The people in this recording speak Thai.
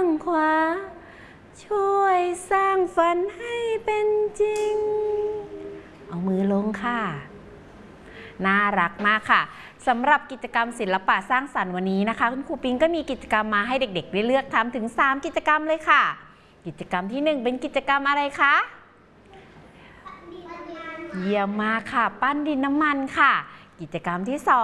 ขวาช่วยสร้างฝันให้เป็นจริงเอามือลงค่ะน่ารักมากค่ะสำหรับกิจกรรมศิลปะสร้างสรรค์วันนี้นะคะคุณครูปิงก็มีกิจกรรมมาให้เด็กๆได้เลือกทำถึง3กิจกรรมเลยค่ะกิจกรรมที่1เป็นกิจกรรมอะไรคะเยี่ยมมากค่ะปั้นดินน้ำมันค่ะกิจกรรมที่2